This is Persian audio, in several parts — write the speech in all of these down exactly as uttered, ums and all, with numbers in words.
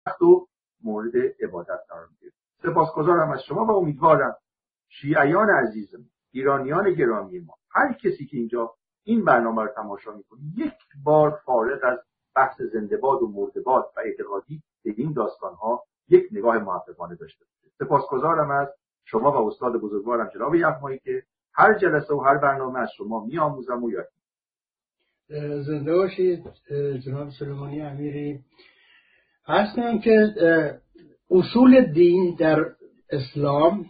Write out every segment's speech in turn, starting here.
و مورد عبادت قرار میده. سپاسگزارم از شما و امیدوارم شیعیان عزیزم، ایرانیان گرامی ما، هر کسی که اینجا این برنامه رو تماشا میکنه یک بار فارغ از بحث زنده‌باد و مرده‌باد و اعتقادی به این داستان‌ها یک نگاه محققانه داشته باشه. سپاسگزارم از شما و استاد بزرگوارم جناب یغمایی که هر جلسه و هر برنامه از شما میآموزم و یاد میگیرم. زنده باشید جناب سلیمانی امیری. هستم که اصول دین در اسلام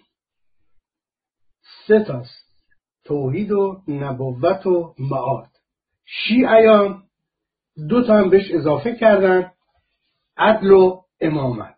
سه تاست: توحید و نبوت و معاد. شیعیان دو تا هم بهش اضافه کردن: عدل و امامت.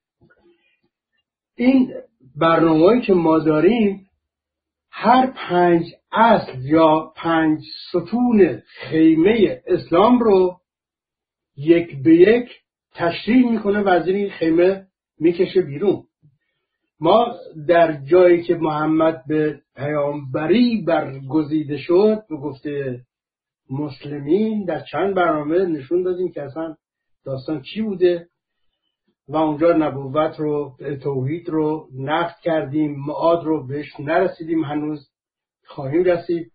این برنامه‌ای که ما داریم هر پنج اصل یا پنج ستون خیمه اسلام رو یک به یک تشریح میکنه و از این خیمه میکشه بیرون. ما در جایی که محمد به پیامبری برگزیده شد و گفته مسلمین، در چند برنامه نشون دادیم که اصلا داستان چی بوده و اونجا نبوت رو، توحید رو نفی کردیم، معاد رو بهش نرسیدیم، هنوز خواهیم رسید.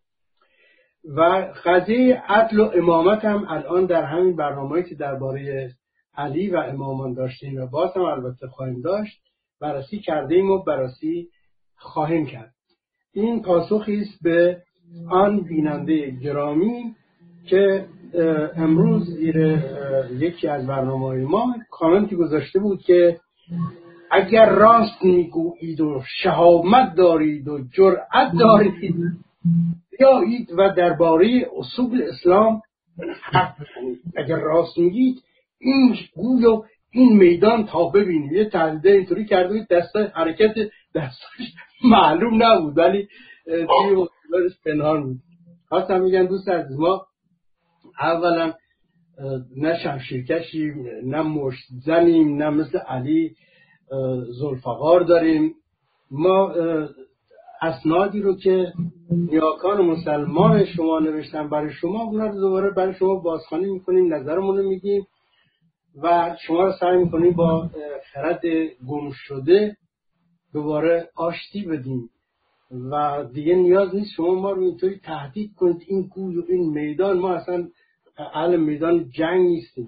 و قضیه عدل و امامت هم الان در همین برنامه‌ای که درباره علی و امامان داشتیم و باز هم البته خواهیم داشت بررسی کردیم و بررسی خواهیم کرد. این پاسخی است به آن بیننده گرامی که امروز زیر یکی از برنامه‌های ما کامنتی گذاشته بود که اگر راست میگویید و شهامت دارید و جرأت دارید بیایید و درباره اصول اسلام حرف بزنید. اگر راست میگید این گویا این میدان تا ببینید. یه تحلیل اینطوری کرده بود، دست حرکت دستش معلوم نبود ولی توی مصیبتش پنهان بود. خواستم میگن دوست عزیز، ما اولا نه شمشیرکشیم، نه مشت زنیم، نه مثل علی ذوالفقار داریم. ما اسنادی رو که نیاکان مسلمان شما نوشتن برای شما، اونا رو دوباره برای شما بازخوانی میکنیم، نظرمون رو میگیم و شما رو سعی میکنیم با خرد گم شده دوباره آشتی بدیم و دیگه نیاز نیست شما ما رو اینطوری تهدید کنید این گوی و این میدان. ما اصلا اهل میدان جنگ نیستیم،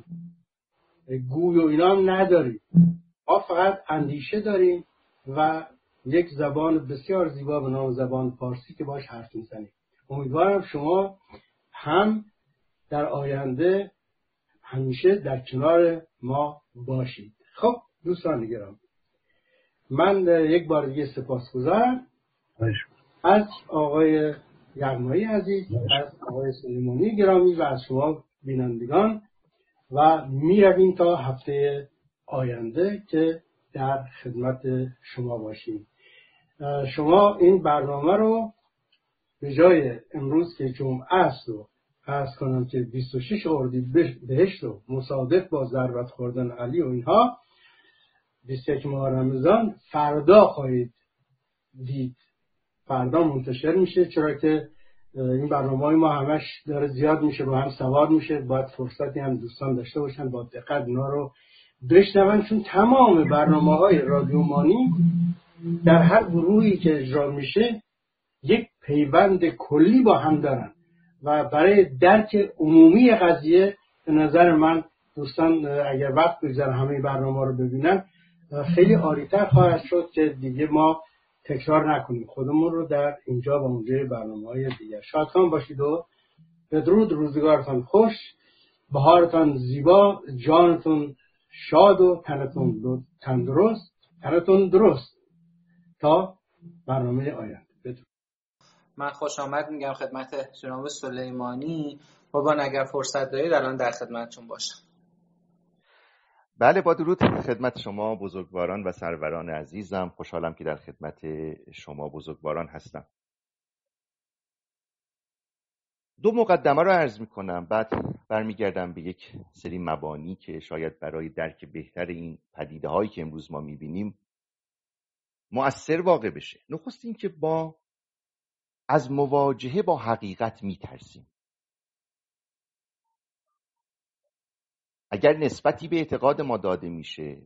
گوی و اینا هم نداریم. ما فقط اندیشه داریم و یک زبان بسیار زیبا به نام زبان فارسی که باش حرف میزنیم. امیدوارم شما هم در آینده همیشه در کنار ما باشید. خب دوستان گرامی، من یک بار دیگه سپاسگزارم از آقای یغمایی عزیز، از آقای سلیمانی گرامی و از شما بینندگان و میرویم تا هفته آینده که در خدمت شما باشیم. شما این برنامه رو به جای امروز که جمعه است و عرض کنم که بیست و شش اردیبهشت رو مصادف با ضربت خوردن علی و اینها بیست و یک ماه رمضان فردا خواهید دید. فردا منتشر میشه، چرا که این برنامه‌های ما همش داره زیاد میشه، با هم سوار میشه، باید فرصتی هم دوستان داشته باشن با دقت اینا رو بشنون، چون تمام برنامه‌های رادیو مانی در هر گروهی که اجرا میشه یک پیوند کلی با هم دارن و برای درک عمومی قضیه به نظر من دوستان اگر وقت بگذارن همه برنامه رو ببینن خیلی عالی‌تر خواهد شد که دیگه ما تکرار نکنیم خودمون رو در اینجا و اونجای برنامه‌های دیگر. شادکام باشید و بدرود، روزگارتان خوش، بهارتان زیبا، جانتون شاد و تنتون تندرست، تنتون درست. تا برنامه آینده بدرود. من خوش آمد میگم خدمت جناب سلیمانی. بابا اگر فرصت دارید الان در خدمتتون باشم. بله، با درود خدمت شما بزرگواران و سروران عزیزم. خوشحالم که در خدمت شما بزرگواران هستم. دو مقدمه رو عرض میکنم، بعد برمیگردم به یک سری مبانی که شاید برای درک بهتر این پدیده هایی که امروز ما میبینیم مؤثر واقع بشه. نخست این که با از مواجهه با حقیقت میترسیم. اگر نسبتی به اعتقاد ما داده میشه